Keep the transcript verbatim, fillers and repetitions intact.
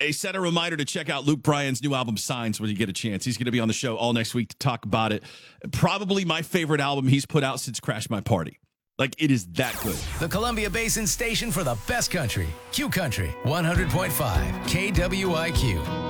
Hey, set a reminder to check out Luke Bryan's new album, Signs, when you get a chance. He's going to be on the show all next week to talk about it. Probably my favorite album he's put out since Crash My Party. Like, it is that good. The Columbia Basin station for the best country. Q Country, one hundred point five K W I Q.